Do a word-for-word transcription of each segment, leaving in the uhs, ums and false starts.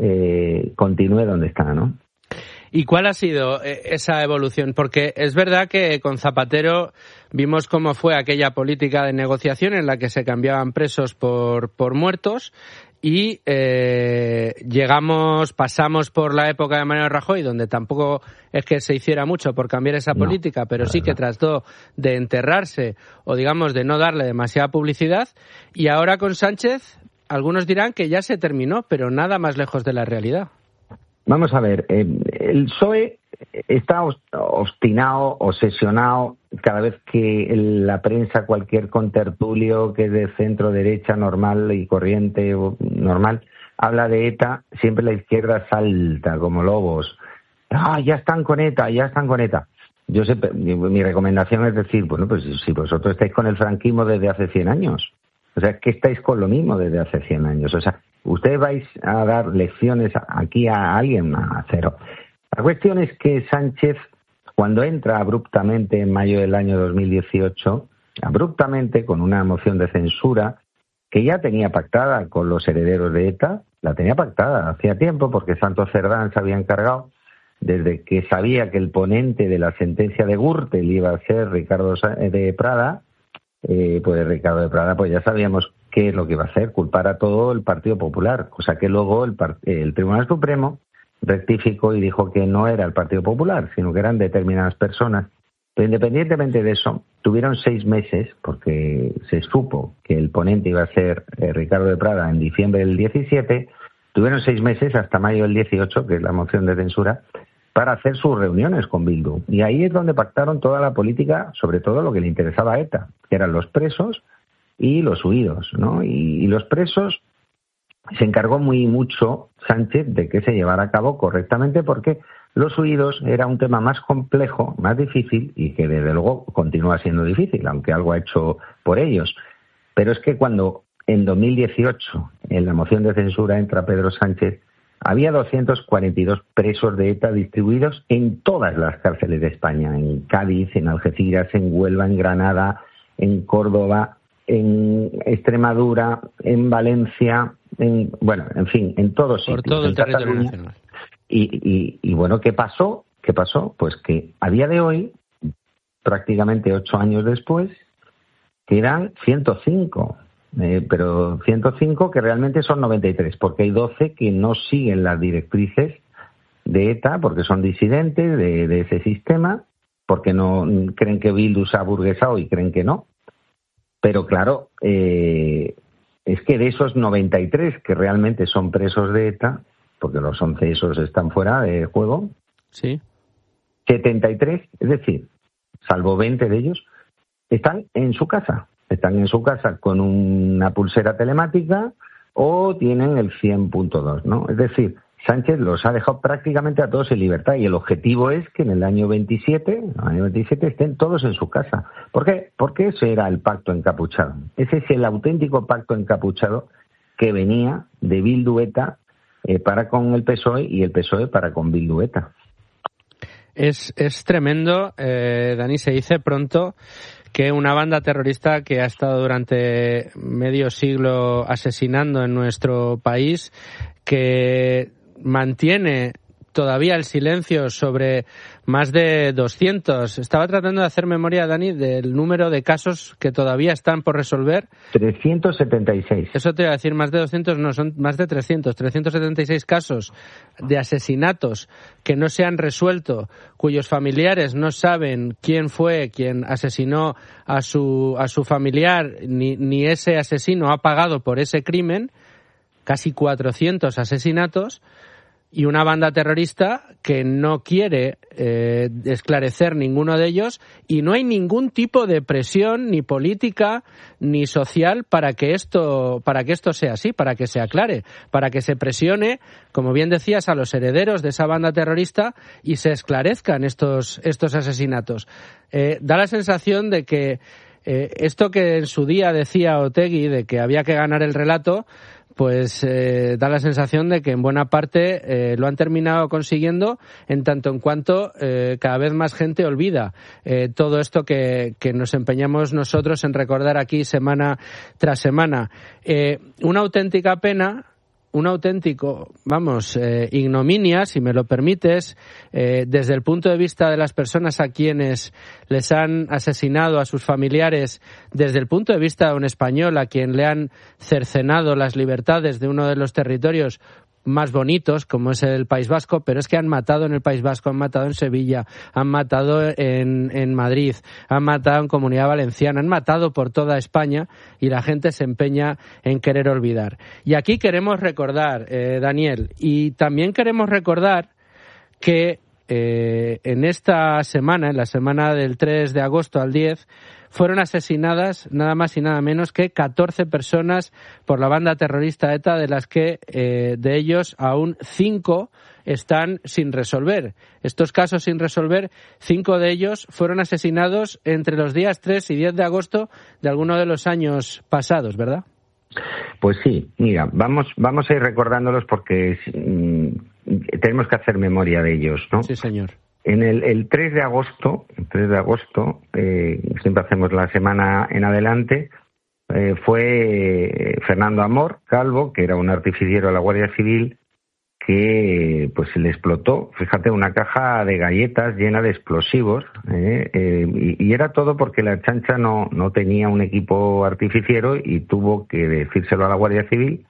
eh, continúe donde está, ¿no? ¿Y cuál ha sido esa evolución? Porque es verdad que con Zapatero vimos cómo fue aquella política de negociación en la que se cambiaban presos por, por muertos y eh, llegamos, pasamos por la época de Mariano Rajoy, donde tampoco es que se hiciera mucho por cambiar esa no, política, pero sí que trató de enterrarse o, digamos, de no darle demasiada publicidad. Y ahora con Sánchez, algunos dirán que ya se terminó, pero nada más lejos de la realidad. Vamos a ver, eh, el P S O E está obstinado, obsesionado, cada vez que la prensa, cualquier contertulio que es de centro derecha normal y corriente normal, habla de ETA, siempre la izquierda salta como lobos. Ah, ya están con ETA, ya están con ETA. Yo sé, mi, mi recomendación es decir, bueno, pues si vosotros estáis con el franquismo desde hace cien años, o sea, que estáis con lo mismo desde hace cien años, o sea, ustedes vais a dar lecciones aquí a alguien, a cero. La cuestión es que Sánchez, cuando entra abruptamente en mayo del año dos mil dieciocho, abruptamente con una moción de censura que ya tenía pactada con los herederos de ETA, la tenía pactada hacía tiempo porque Santos Cerdán se había encargado, desde que sabía que el ponente de la sentencia de Gürtel iba a ser Ricardo de Prada, eh, pues Ricardo de Prada, pues ya sabíamos qué es lo que iba a hacer, culpar a todo el Partido Popular, cosa que luego el, el Tribunal Supremo rectificó y dijo que no era el Partido Popular, sino que eran determinadas personas. Pero independientemente de eso, tuvieron seis meses, porque se supo que el ponente iba a ser eh, Ricardo de Prada en diciembre del diecisiete, tuvieron seis meses hasta mayo del dieciocho, que es la moción de censura, para hacer sus reuniones con Bildu. Y ahí es donde pactaron toda la política, sobre todo lo que le interesaba a ETA, que eran los presos y los huidos, ¿no? Y, y los presos se encargó muy mucho Sánchez de que se llevara a cabo correctamente, porque los huidos era un tema más complejo, más difícil, y que desde luego continúa siendo difícil, aunque algo ha hecho por ellos. Pero es que cuando en dos mil dieciocho en la moción de censura entra Pedro Sánchez, había doscientos cuarenta y dos presos de ETA distribuidos en todas las cárceles de España, en Cádiz, en Algeciras, en Huelva, en Granada, en Córdoba, en Extremadura, en Valencia, en, bueno, en fin, en todos sitios. Por todo el territorio nacional. Y, y, y bueno, ¿qué pasó? ¿Qué pasó? Pues que a día de hoy, prácticamente ocho años después, quedan ciento cinco. Eh, pero ciento cinco que realmente son noventa y tres, porque hay doce que no siguen las directrices de ETA, porque son disidentes de, de ese sistema, porque no creen que Bildu se ha burguesado y creen que no. Pero claro, eh, es que de esos noventa y tres que realmente son presos de ETA, porque los once esos están fuera de juego, sí, setenta y tres, es decir, salvo veinte de ellos, están en su casa. Están en su casa con una pulsera telemática o tienen el cien punto dos, ¿no? Es decir, Sánchez los ha dejado prácticamente a todos en libertad y el objetivo es que en el año veintisiete, en el año veintisiete estén todos en su casa. ¿Por qué? Porque ese era el pacto encapuchado. Ese es el auténtico pacto encapuchado que venía de Bildu ETA eh, para con el P S O E y el P S O E para con Bildu ETA. Es, es tremendo, eh, Dani, se dice pronto que una banda terrorista que ha estado durante medio siglo asesinando en nuestro país, que mantiene todavía el silencio sobre más de doscientos. Estaba tratando de hacer memoria, Dani, del número de casos que todavía están por resolver. trescientos setenta y seis. Eso te iba a decir, más de doscientos, no, son más de trescientos. trescientos setenta y seis casos de asesinatos que no se han resuelto, cuyos familiares no saben quién fue quien asesinó a su, a su familiar, ni, ni ese asesino ha pagado por ese crimen. Casi cuatrocientos asesinatos. Y una banda terrorista que no quiere eh, esclarecer ninguno de ellos, y no hay ningún tipo de presión ni política ni social para que esto para que esto sea así, para que se aclare, para que se presione, como bien decías, a los herederos de esa banda terrorista y se esclarezcan estos estos asesinatos. Eh, da la sensación de que eh, esto que en su día decía Otegi, de que había que ganar el relato, pues eh, da la sensación de que en buena parte eh, lo han terminado consiguiendo, en tanto en cuanto eh, cada vez más gente olvida eh, todo esto que, que nos empeñamos nosotros en recordar aquí semana tras semana. Eh, una auténtica pena, un auténtico, vamos, eh, ignominia, si me lo permites, eh, desde el punto de vista de las personas a quienes les han asesinado, a sus familiares, desde el punto de vista de un español a quien le han cercenado las libertades de uno de los territorios más bonitos, como es el País Vasco, pero es que han matado en el País Vasco, han matado en Sevilla, han matado en, en Madrid, han matado en Comunidad Valenciana, han matado por toda España y la gente se empeña en querer olvidar. Y aquí queremos recordar, eh, Daniel, y también queremos recordar que eh, en esta semana, en la semana del tres de agosto al diez, fueron asesinadas nada más y nada menos que catorce personas por la banda terrorista ETA, de las que eh, de ellos aún cinco están sin resolver. Estos casos sin resolver, cinco de ellos fueron asesinados entre los días tres y diez de agosto de alguno de los años pasados, ¿verdad? Pues sí, mira, vamos, vamos a ir recordándolos porque mm, tenemos que hacer memoria de ellos, ¿no? Sí, señor. En el, el tres de agosto, el tres de agosto, eh, siempre hacemos la semana en adelante, eh, fue Fernando Amor, Calvo, que era un artificiero de la Guardia Civil, que pues se le explotó, fíjate, una caja de galletas llena de explosivos, eh, eh, y, y era todo porque la chancha no, no tenía un equipo artificiero y tuvo que decírselo a la Guardia Civil.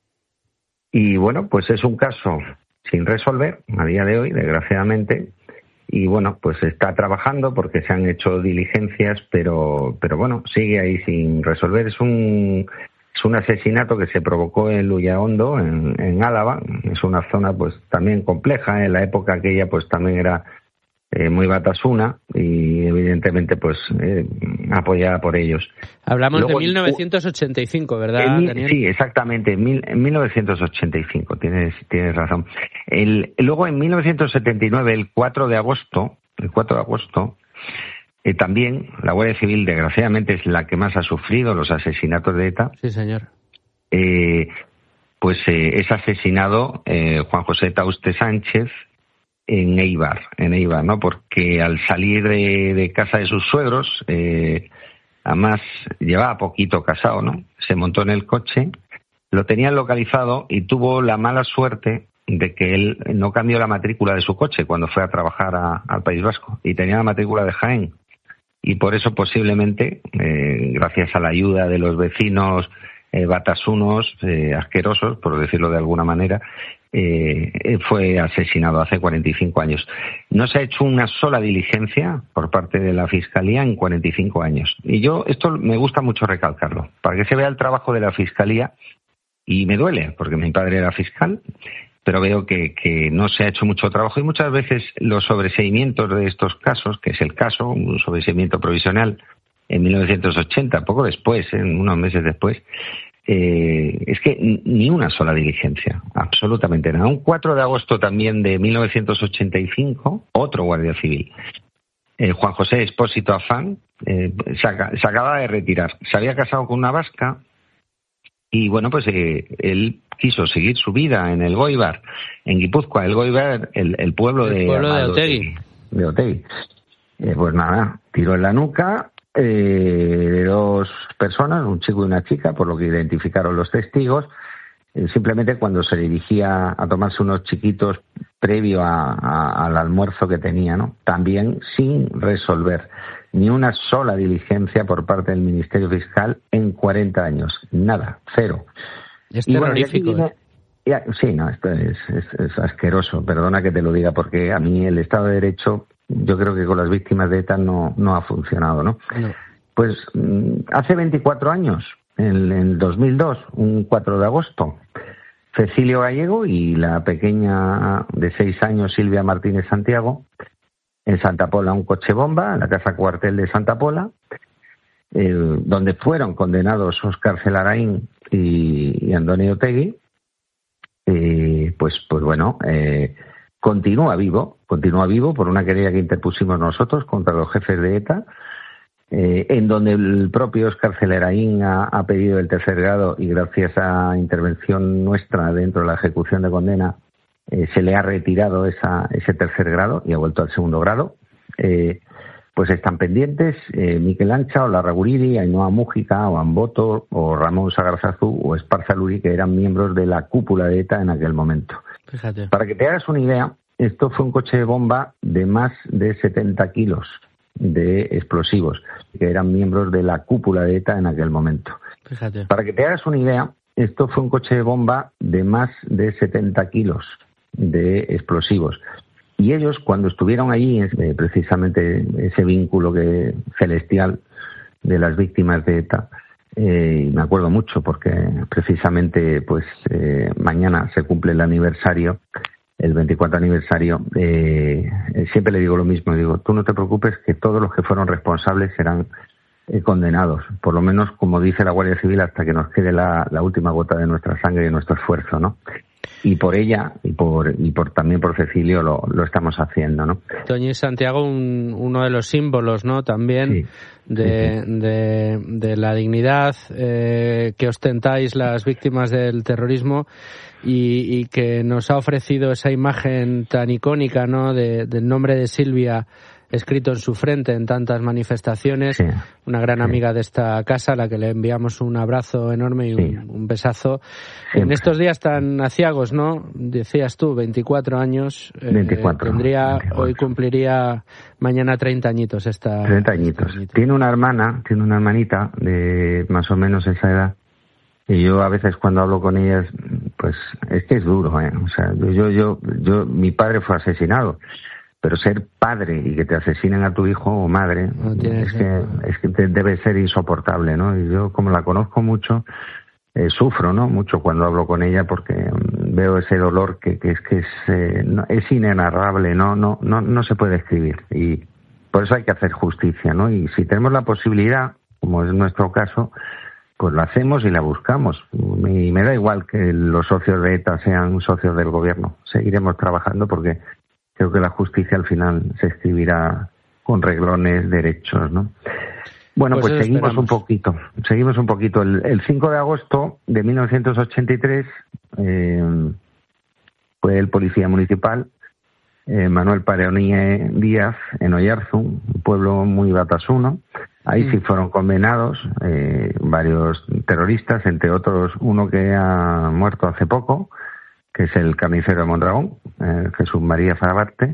Y bueno, pues es un caso sin resolver a día de hoy, desgraciadamente. Y bueno, pues está trabajando porque se han hecho diligencias, pero pero bueno, sigue ahí sin resolver. Es un es un asesinato que se provocó en Lullahondo, en, en Álava. Es una zona pues también compleja. En la época aquella pues también era eh, muy batasuna y evidentemente pues eh, apoyada por ellos. Hablamos Luego, de mil novecientos ochenta y cinco, ¿verdad, en, Daniel? Sí, exactamente, en, mil, en mil novecientos ochenta y cinco, tienes, tienes razón. El, luego en mil novecientos setenta y nueve, el cuatro de agosto, el cuatro de agosto, eh, también la Guardia Civil, desgraciadamente, es la que más ha sufrido los asesinatos de ETA. Sí, señor. Eh, pues eh, es asesinado eh, Juan José Tauste Sánchez en Eibar, en Eibar, ¿no? Porque al salir de, de casa de sus suegros, eh, además llevaba poquito casado, ¿no? Se montó en el coche, lo tenían localizado y tuvo la mala suerte de que él no cambió la matrícula de su coche cuando fue a trabajar a, al País Vasco, y tenía la matrícula de Jaén. Y por eso posiblemente, eh, gracias a la ayuda de los vecinos eh, batasunos, eh, asquerosos, por decirlo de alguna manera, eh, fue asesinado hace cuarenta y cinco años. No se ha hecho una sola diligencia por parte de la Fiscalía en cuarenta y cinco años. Y yo, esto me gusta mucho recalcarlo, para que se vea el trabajo de la Fiscalía, y me duele, porque mi padre era fiscal, pero veo que, que no se ha hecho mucho trabajo, y muchas veces los sobreseimientos de estos casos, que es el caso, un sobreseimiento provisional en mil novecientos ochenta, poco después, ¿eh? unos meses después, eh, es que ni una sola diligencia, absolutamente nada. Un cuatro de agosto también de mil novecientos ochenta y cinco, otro guardia civil, eh, Juan José Expósito Afán, eh, se, se acaba de retirar, se había casado con una vasca, y bueno, pues eh, él quiso seguir su vida en el Goibar, en Guipúzcoa, el Goibar, el, el pueblo, el de, pueblo de Otegi. De Otegi. Eh, pues nada, tiró en la nuca eh, de dos personas, un chico y una chica, por lo que identificaron los testigos, eh, simplemente cuando se dirigía a tomarse unos chiquitos previo a, a, al almuerzo que tenía, ¿no? También sin resolver ni una sola diligencia por parte del Ministerio Fiscal en cuarenta años. Nada, cero. Es terrorífico. Y bueno, y aquí viene, ya, sí, no, esto es, es, es asqueroso, perdona que te lo diga, porque a mí el Estado de Derecho, yo creo que con las víctimas de ETA no, no ha funcionado, ¿no? no. Pues hace veinticuatro años, en el dos mil dos, un cuatro de agosto, Cecilio Gallego y la pequeña de seis años, Silvia Martínez Santiago, en Santa Pola, un coche bomba, en la casa cuartel de Santa Pola, eh, donde fueron condenados Óscar Celaraín y, y Andoni Otegi. Eh, pues, pues bueno, eh, continúa vivo, continúa vivo por una querella que interpusimos nosotros contra los jefes de ETA, eh, en donde el propio Óscar Celaraín ha, ha pedido el tercer grado, y gracias a intervención nuestra dentro de la ejecución de condena, Eh, se le ha retirado esa, ese tercer grado y ha vuelto al segundo grado. Eh, pues están pendientes eh, Mikel Ancha o Larraguriri, Ainhoa Mújica o Amboto o Ramón Sagarzazú o Esparza Luri, que eran miembros de la cúpula de ETA en aquel momento. Fíjate. Para que te hagas una idea, esto fue un coche de bomba de más de setenta kilos de explosivos, que eran miembros de la cúpula de ETA en aquel momento. Fíjate. Para que te hagas una idea, esto fue un coche de bomba de más de setenta kilos de explosivos. Y ellos, cuando estuvieron allí, eh, precisamente ese vínculo que celestial de las víctimas de ETA, eh, me acuerdo mucho porque precisamente pues eh, mañana se cumple el aniversario, el veinticuarto aniversario. Eh, siempre le digo lo mismo, digo, tú no te preocupes que todos los que fueron responsables serán eh, condenados, por lo menos como dice la Guardia Civil, hasta que nos quede la, la última gota de nuestra sangre y de nuestro esfuerzo, ¿no? Y por ella y por y por también por Cecilio lo, lo estamos haciendo, ¿no? Toñi Santiago, un, uno de los símbolos, ¿no? También sí, de, sí. de de la dignidad eh, que ostentáis las víctimas del terrorismo y, y que nos ha ofrecido esa imagen tan icónica, ¿no? De, del nombre de Silvia escrito en su frente en tantas manifestaciones, sí, una gran sí. amiga de esta casa, a la que le enviamos un abrazo enorme y sí. un, un besazo. Siempre. En estos días tan aciagos, ¿no? Decías tú, veinticuatro años. Eh, veinticuatro. Tendría, veinticuatro. Hoy cumpliría mañana treinta añitos esta... treinta añitos. Esta añitos. Tiene una hermana, tiene una hermanita de más o menos esa edad. Y yo a veces cuando hablo con ellas, pues es que es duro, ¿eh? O sea, yo, yo, yo, mi padre fue asesinado. Pero ser padre y que te asesinen a tu hijo o madre, no es, que, es que te debe ser insoportable, ¿no? Y yo, como la conozco mucho, eh, sufro, ¿no? Mucho cuando hablo con ella porque um, veo ese dolor que, que es que es, eh, no, es inenarrable, ¿no? No, no, no se puede escribir. Y por eso hay que hacer justicia, ¿no? Y si tenemos la posibilidad, como es nuestro caso, pues la hacemos y la buscamos. Y me da igual que los socios de ETA sean socios del gobierno. Seguiremos trabajando porque creo que la justicia al final se escribirá con reglones derechos, ¿no? Bueno, pues, pues seguimos esperamos. un poquito. Seguimos un poquito. El, el cinco de agosto de mil novecientos ochenta y tres eh, fue el policía municipal eh, Manuel Peronié Díaz en Oyarzún, un pueblo muy batasuno. Ahí mm. sí fueron condenados eh, varios terroristas, entre otros uno que ha muerto hace poco, que es el carnicero de Mondragón, eh, Jesús María Farabarte,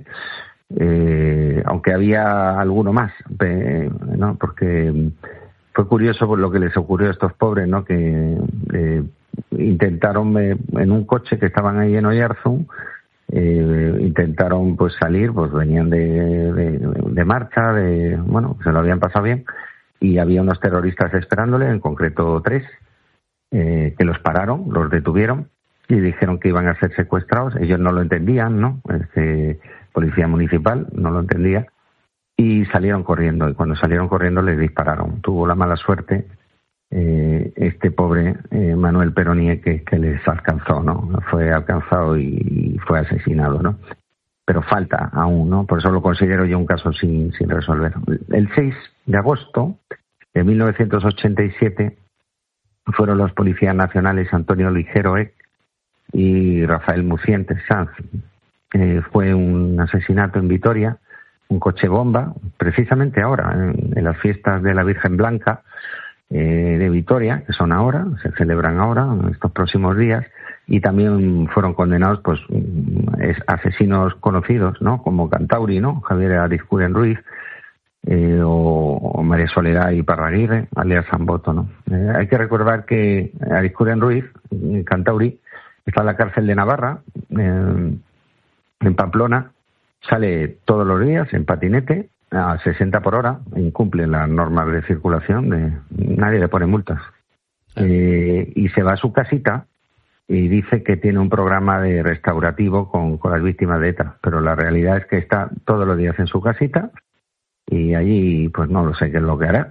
eh, aunque había alguno más, eh, ¿no? Porque fue curioso por lo que les ocurrió a estos pobres, ¿no? Que eh, intentaron eh, en un coche que estaban ahí en Oyarzún, eh, intentaron pues salir, pues venían de, de, de marcha, de bueno, se lo habían pasado bien, y había unos terroristas esperándole, en concreto tres, eh, que los pararon, los detuvieron y dijeron que iban a ser secuestrados. Ellos no lo entendían, ¿no? Este policía municipal no lo entendía y salieron corriendo. Y cuando salieron corriendo les dispararon. Tuvo la mala suerte eh, este pobre eh, Manuel Peronié que, que les alcanzó, ¿no? Fue alcanzado y, y fue asesinado, ¿no? Pero falta aún, ¿no? Por eso lo considero yo un caso sin, sin resolver. El seis de agosto de mil novecientos ochenta y siete fueron los policías nacionales Antonio Ligero Eck y Rafael Mucientes Sanz. Eh, fue un asesinato en Vitoria, un coche bomba, precisamente ahora, en, en las fiestas de la Virgen Blanca eh, de Vitoria, que son ahora, se celebran ahora, en estos próximos días, y también fueron condenados pues es, asesinos conocidos, ¿no? Como Cantauri, ¿no? Javier Arizcuren Ruiz, eh, o, o María Soledad y Parraguirre, alias Amboto, ¿no? Eh, hay que recordar que Arizcuren Ruiz, Cantauri, está en la cárcel de Navarra, eh, en Pamplona, sale todos los días en patinete a sesenta por hora, incumple las normas de circulación, de, nadie le pone multas. Eh, y se va a su casita y dice que tiene un programa de restaurativo con, con las víctimas de ETA, pero la realidad es que está todos los días en su casita y allí pues no lo sé qué es lo que hará,